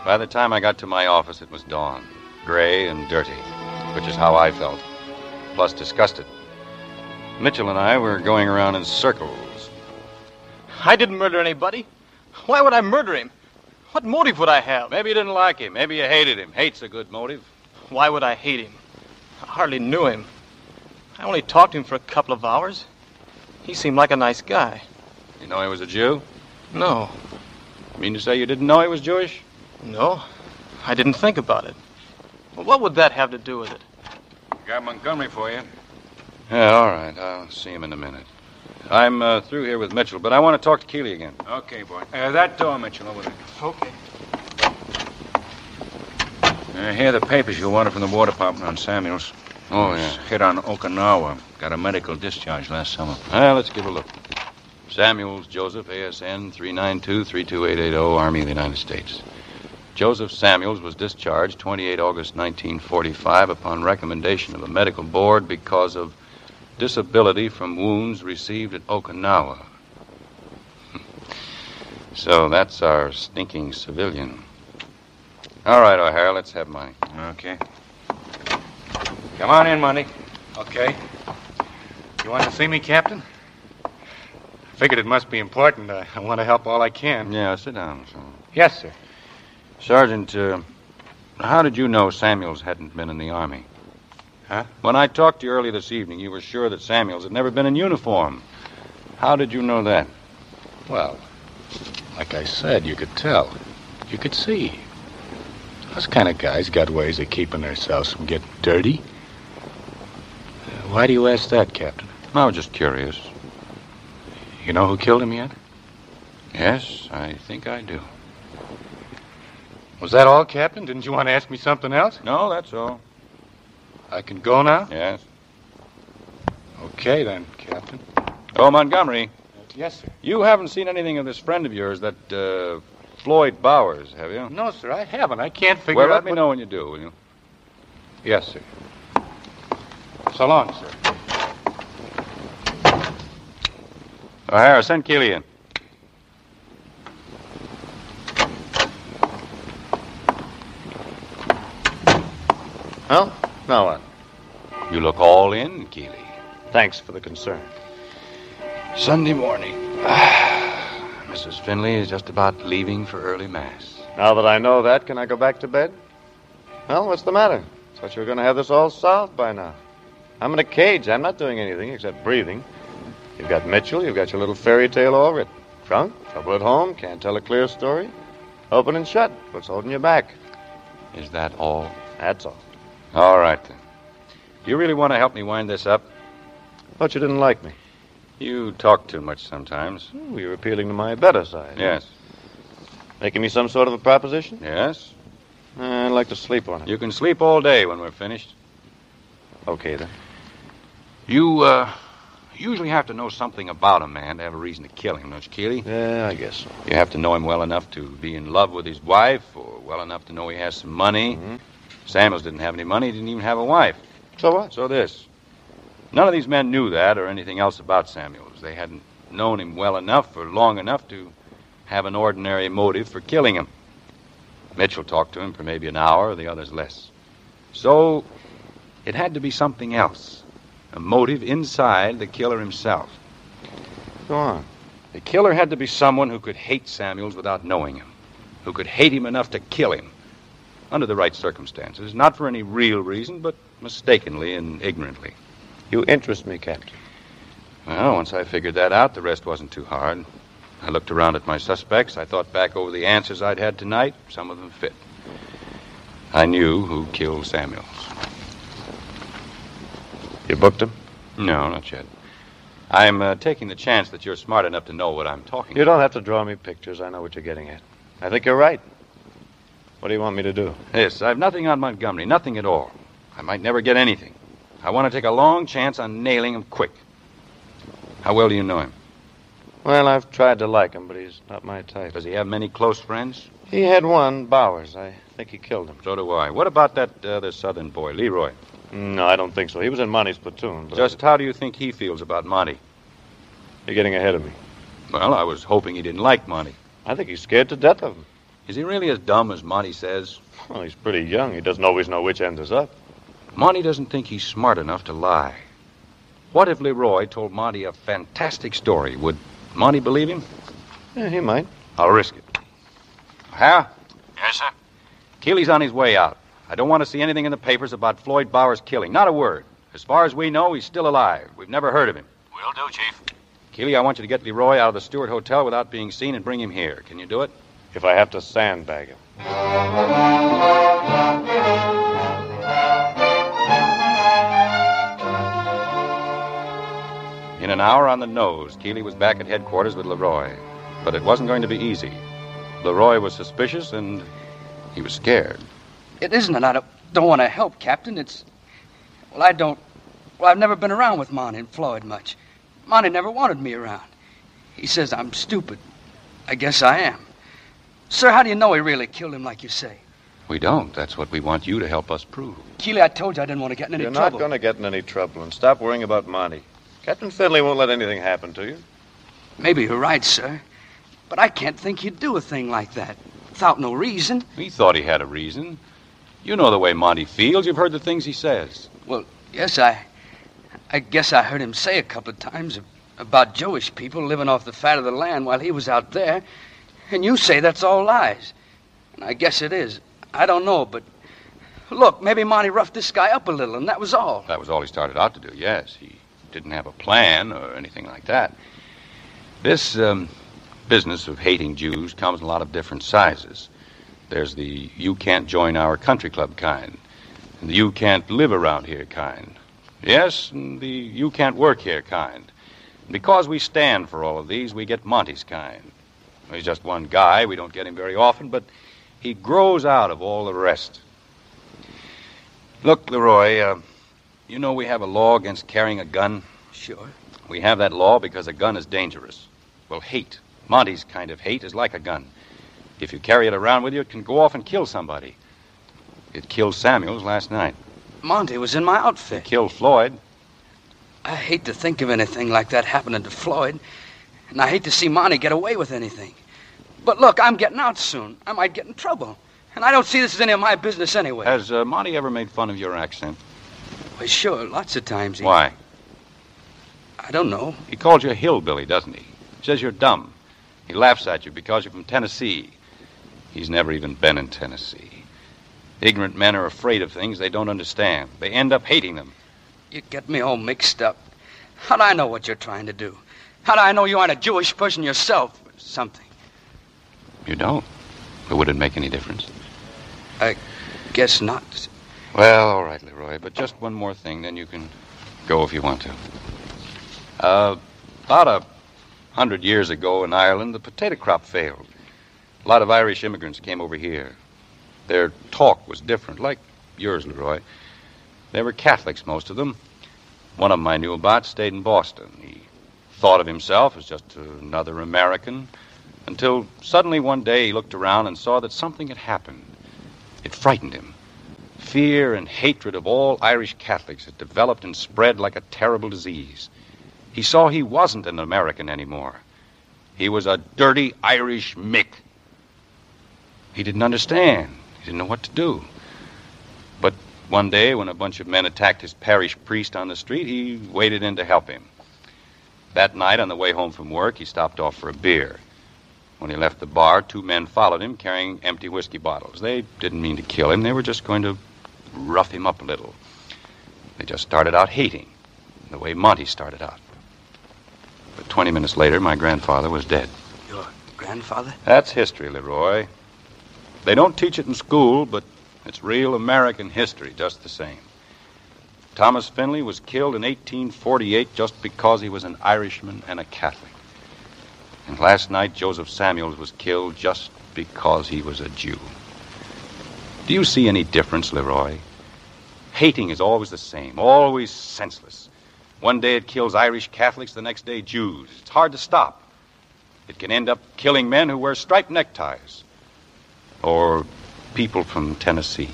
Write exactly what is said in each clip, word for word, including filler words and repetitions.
By the time I got to my office, it was dawn. Gray and dirty, which is how I felt. Plus disgusted. Mitchell and I were going around in circles. I didn't murder anybody. Why would I murder him? What motive would I have? Maybe you didn't like him. Maybe you hated him. Hate's a good motive. Why would I hate him? I hardly knew him. I only talked to him for a couple of hours. He seemed like a nice guy. You know he was a Jew? No. You mean to say you didn't know he was Jewish? No. I didn't think about it. Well, what would that have to do with it? Got Montgomery for you. Yeah, all right. I'll see him in a minute. I'm uh, through here with Mitchell, but I want to talk to Keeley again. Okay, boy. Uh, that door, Mitchell, over there. Okay. Uh, here are the papers you wanted from the War Department on Samuels. Oh, yeah. Hit on Okinawa. Got a medical discharge last summer. Well, let's give a look. Samuels Joseph, A S N three nine two, three two eight eight zero, Army of the United States. Joseph Samuels was discharged twenty-eighth of August nineteen forty-five upon recommendation of a medical board because of disability from wounds received at Okinawa. So that's our stinking civilian. All right, O'Hara, let's have mine. Okay. Come on in, Monty. Okay. You want to see me, Captain? I figured it must be important. Uh, I want to help all I can. Yeah, sit down. So. Yes, sir. Sergeant, uh, how did you know Samuels hadn't been in the Army? Huh? When I talked to you early this evening, you were sure that Samuels had never been in uniform. How did you know that? Well, like I said, you could tell. You could see. Those kind of guys got ways of keeping themselves from getting dirty. Uh, why do you ask that, Captain? I was just curious. You know who killed him yet? Yes, I think I do. Was that all, Captain? Didn't you want to ask me something else? No, that's all. I can go now? Yes. Okay, then, Captain. Oh, Montgomery. Uh, yes, sir. You haven't seen anything of this friend of yours, that uh, Floyd Bowers, have you? No, sir, I haven't. I can't figure well, out... let me what... know when you do, will you? Yes, sir. So long, sir. O'Hara, send Keeley in. Well, now what? You look all in, Keeley. Thanks for the concern. Sunday morning. Missus Finley is just about leaving for early mass. Now that I know that, can I go back to bed? Well, what's the matter? Thought you were going to have this all solved by now. I'm in a cage. I'm not doing anything except breathing. You've got Mitchell. You've got your little fairy tale all written. Drunk, trouble at home, can't tell a clear story. Open and shut. What's holding you back? Is that all? That's all. All right, then. Do you really want to help me wind this up? Thought you didn't like me. You talk too much sometimes. Oh, you're appealing to my better side. Yes. Making me some sort of a proposition? Yes. I'd like to sleep on it. You can sleep all day when we're finished. Okay, then. You, uh, usually have to know something about a man to have a reason to kill him, don't you, Keeley? Yeah, I guess so. You have to know him well enough to be in love with his wife, or well enough to know he has some money. Mm-hmm. Samuels didn't have any money. He didn't even have a wife. So what? So this. None of these men knew that or anything else about Samuels. They hadn't known him well enough or long enough to have an ordinary motive for killing him. Mitchell talked to him for maybe an hour, the others less. So it had to be something else. A motive inside the killer himself. Go on. The killer had to be someone who could hate Samuels without knowing him. Who could hate him enough to kill him. Under the right circumstances. Not for any real reason, but mistakenly and ignorantly. You interest me, Captain. Well, once I figured that out, the rest wasn't too hard. I looked around at my suspects. I thought back over the answers I'd had tonight. Some of them fit. I knew who killed Samuels. You booked him? No, not yet. I'm uh, taking the chance that you're smart enough to know what I'm talking You about. don't have to draw me pictures. I know what you're getting at. I think you're right. What do you want me to do? Yes, I've nothing on Montgomery. Nothing at all. I might never get anything. I want to take a long chance on nailing him quick. How well do you know him? Well, I've tried to like him, but he's not my type. Does he have many close friends? He had one, Bowers. I think he killed him. So do I. What about that other southern boy, Leroy? No, I don't think so. He was in Monty's platoon. But Just how do you think he feels about Monty? You're getting ahead of me. Well, I was hoping he didn't like Monty. I think he's scared to death of him. Is he really as dumb as Monty says? Well, he's pretty young. He doesn't always know which end is up. Monty doesn't think he's smart enough to lie. What if Leroy told Monty a fantastic story? Would Monty believe him? Yeah, he might. I'll risk it. Hal? Yes, sir? Keeley's on his way out. I don't want to see anything in the papers about Floyd Bauer's killing. Not a word. As far as we know, he's still alive. We've never heard of him. Will do, Chief. Keeley, I want you to get Leroy out of the Stewart Hotel without being seen and bring him here. Can you do it? If I have to sandbag him. In an hour on the nose, Keeley was back at headquarters with Leroy. But it wasn't going to be easy. Leroy was suspicious, and he was scared. It isn't that I don't, don't want to help, Captain. It's... Well, I don't... Well, I've never been around with Monty and Floyd much. Monty never wanted me around. He says I'm stupid. I guess I am. Sir, how do you know he really killed him like you say? We don't. That's what we want you to help us prove. Keeley, I told you I didn't want to get in any You're trouble. not going to get in any trouble, and stop worrying about Monty. Captain Finley won't let anything happen to you. Maybe you're right, sir. But I can't think he'd do a thing like that without no reason. We thought he had a reason. You know the way Monty feels. You've heard the things he says. Well, yes, I... I guess I heard him say a couple of times about Jewish people living off the fat of the land while he was out there. And you say that's all lies. And I guess it is. I don't know, but... Look, maybe Monty roughed this guy up a little, and that was all. That was all he started out to do, yes. He didn't have a plan or anything like that. This um, business of hating Jews comes in a lot of different sizes. There's the you can't join our country club kind, and the you can't live around here kind. Yes, and the you can't work here kind. And because we stand for all of these, we get Monty's kind. He's just one guy. We don't get him very often, but he grows out of all the rest. Look, Leroy, uh, you know we have a law against carrying a gun? Sure. We have that law because a gun is dangerous. Well, hate, Monty's kind of hate, is like a gun. If you carry it around with you, it can go off and kill somebody. It killed Samuels last night. Monty was in my It outfit. killed Floyd. I hate to think of anything like that happening to Floyd. And I hate to see Monty get away with anything. But look, I'm getting out soon. I might get in trouble. And I don't see this as any of my business anyway. Has uh, Monty ever made fun of your accent? Well, sure, lots of times. He, Why? I don't know. He calls you a hillbilly, doesn't he? He says you're dumb. He laughs at you because you're from Tennessee. He's never even been in Tennessee. Ignorant men are afraid of things they don't understand. They end up hating them. You get me all mixed up. How do I know what you're trying to do? How do I know you aren't a Jewish person yourself or something? You don't? But would it make any difference? I guess not. Well, all right, Leroy, but just one more thing, then you can go if you want to. Uh, about a hundred years ago in Ireland, the potato crop failed. A lot of Irish immigrants came over here. Their talk was different, like yours, Leroy. They were Catholics, most of them. One of them I knew about stayed in Boston. He thought of himself as just another American, until suddenly one day he looked around and saw that something had happened. It frightened him. Fear and hatred of all Irish Catholics had developed and spread like a terrible disease. He saw he wasn't an American anymore. He was a dirty Irish Mick. He didn't understand. He didn't know what to do. But one day, when a bunch of men attacked his parish priest on the street, he waded in to help him. That night, on the way home from work, he stopped off for a beer. When he left the bar, two men followed him carrying empty whiskey bottles. They didn't mean to kill him. They were just going to rough him up a little. They just started out hating, the way Monty started out. But twenty minutes later, my grandfather was dead. Your grandfather? That's history, Leroy. They don't teach it in school, but it's real American history just the same. Thomas Finley was killed in eighteen forty-eight just because he was an Irishman and a Catholic. And last night, Joseph Samuels was killed just because he was a Jew. Do you see any difference, Leroy? Hating is always the same, always senseless. One day it kills Irish Catholics, the next day Jews. It's hard to stop. It can end up killing men who wear striped neckties. Or people from Tennessee.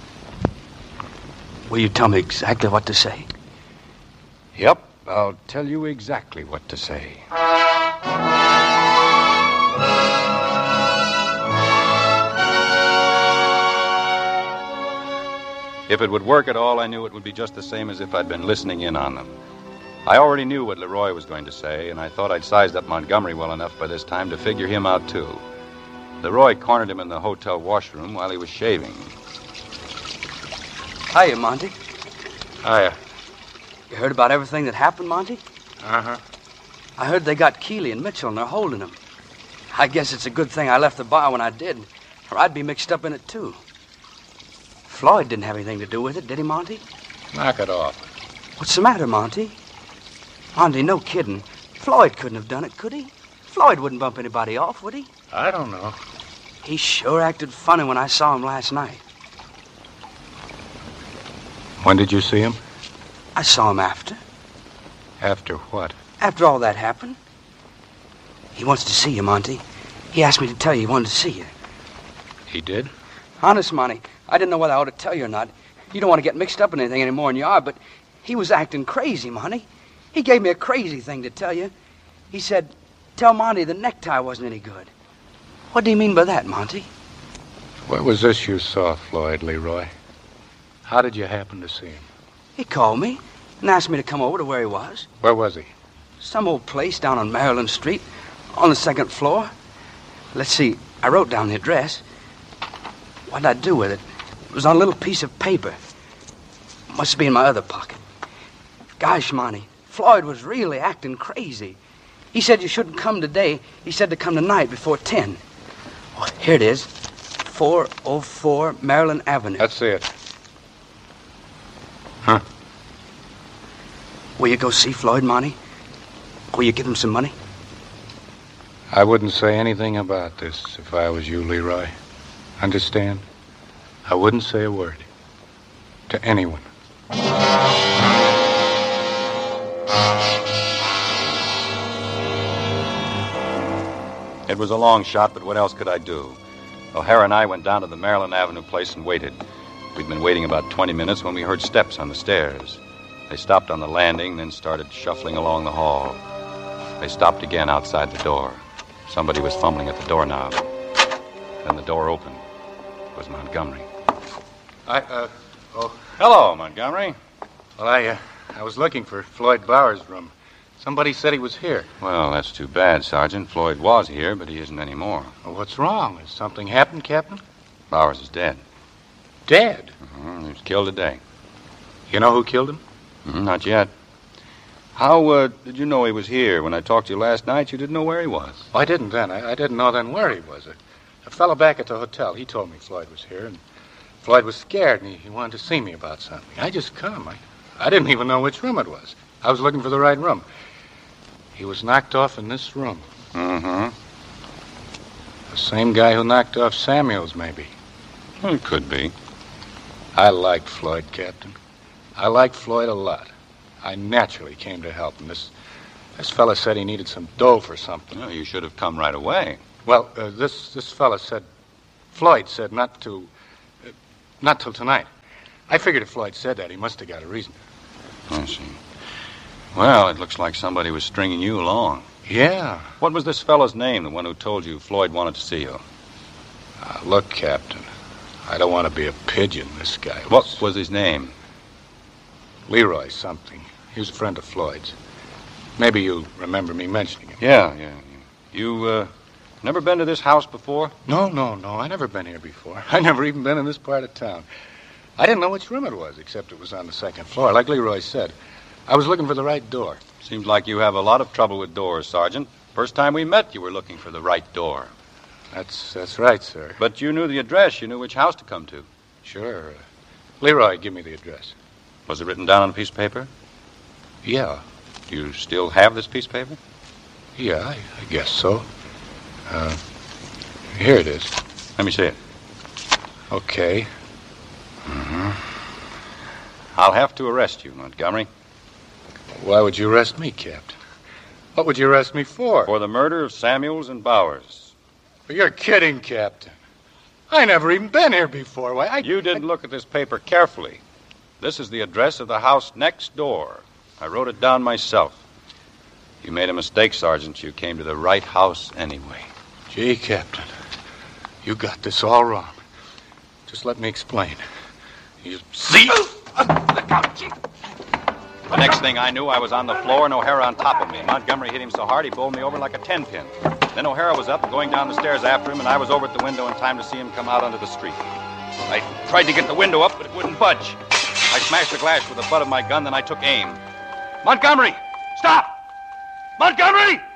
Will you tell me exactly what to say? Yep, I'll tell you exactly what to say. If it would work at all, I knew it would be just the same as if I'd been listening in on them. I already knew what Leroy was going to say, and I thought I'd sized up Montgomery well enough by this time to figure him out, too. Leroy cornered him in the hotel washroom while he was shaving. Hiya, Monty. Hiya. You heard about everything that happened, Monty? Uh-huh. I heard they got Keeley and Mitchell and they're holding them. I guess it's a good thing I left the bar when I did, or I'd be mixed up in it, too. Floyd didn't have anything to do with it, did he, Monty? Knock it off. What's the matter, Monty? Monty, no kidding. Floyd couldn't have done it, could he? Floyd wouldn't bump anybody off, would he? I don't know. He sure acted funny when I saw him last night. When did you see him? I saw him after. After what? After all that happened. He wants to see you, Monty. He asked me to tell you he wanted to see you. He did? Honest, Monty, I didn't know whether I ought to tell you or not. You don't want to get mixed up in anything anymore than you are, but he was acting crazy, Monty. He gave me a crazy thing to tell you. He said, tell Monty the necktie wasn't any good. What do you mean by that, Monty? Where was this you saw Floyd, Leroy? How did you happen to see him? He called me and asked me to come over to where he was. Where was he? Some old place down on Maryland Street, on the second floor. Let's see, I wrote down the address. What did I do with it? It was on a little piece of paper. Must be in my other pocket. Gosh, Monty, Floyd was really acting crazy. He said you shouldn't come today. He said to come tonight before ten. Oh, here it is. four oh four Maryland Avenue. Let's see it. Huh? Will you go see Floyd, Monty? Will you give him some money? I wouldn't say anything about this if I was you, Leroy. Understand? I wouldn't say a word. To anyone. It was a long shot, but what else could I do? O'Hara and I went down to the Maryland Avenue place and waited. We'd been waiting about twenty minutes when we heard steps on the stairs. They stopped on the landing, then started shuffling along the hall. They stopped again outside the door. Somebody was fumbling at the doorknob. Then the door opened. It was Montgomery. I, uh, oh, Hello, Montgomery. well, I, uh, I was looking for Floyd Bauer's room. Somebody said he was here. Well, that's too bad, Sergeant. Floyd was here, but he isn't anymore. Well, what's wrong? Has something happened, Captain? Bowers is dead. Dead? Mm-hmm. He was killed today. You know who killed him? Mm-hmm, not yet. How uh, did you know he was here? When I talked to you last night, you didn't know where he was. Oh, I didn't then. I, I didn't know then where he was. A, a fellow back at the hotel, he told me Floyd was here, and Floyd was scared, and he, he wanted to see me about something. I just come. I, I didn't even know which room it was. I was looking for the right room. He was knocked off in this room. Mm-hmm. The same guy who knocked off Samuels, maybe. Well, it could be. I liked Floyd, Captain. I liked Floyd a lot. I naturally came to help him. This, this fella said he needed some dough for something. Well, you should have come right away. Well, uh, this this fella said, Floyd said not to, uh, not till tonight. I figured if Floyd said that, he must have got a reason. I see. Well, it looks like somebody was stringing you along. Yeah. What was this fellow's name, the one who told you Floyd wanted to see you? Uh, look, Captain, I don't want to be a pigeon, this guy. What was his name? Leroy something. He was a friend of Floyd's. Maybe you remember me mentioning him. Yeah, yeah. You, uh, never been to this house before? No, no, no. I never been here before. I never even been in this part of town. I didn't know which room it was, except it was on the second floor, like Leroy said. I was looking for the right door. Seems like you have a lot of trouble with doors, Sergeant. First time we met, you were looking for the right door. That's that's right, sir. But you knew the address. You knew which house to come to. Sure. Uh, Leroy, give me the address. Was it written down on a piece of paper? Yeah. Do you still have this piece of paper? Yeah, I, I guess so. Uh, here it is. Let me see it. Okay. Mm-hmm. I'll have to arrest you, Montgomery. Why would you arrest me, Captain? What would you arrest me for? For the murder of Samuels and Bowers. You're kidding, Captain. I never even been here before. Why, I... You didn't I... look at this paper carefully. This is the address of the house next door. I wrote it down myself. You made a mistake, Sergeant. You came to the right house anyway. Gee, Captain, you got this all wrong. Just let me explain. You see? The next thing I knew, I was on the floor and O'Hara on top of me. Montgomery hit him so hard he bowled me over like a ten pin. Then O'Hara was up, going down the stairs after him, and I was over at the window in time to see him come out onto the street. I tried to get the window up, but it wouldn't budge. I smashed the glass with the butt of my gun, then I took aim. Montgomery! Stop! Montgomery!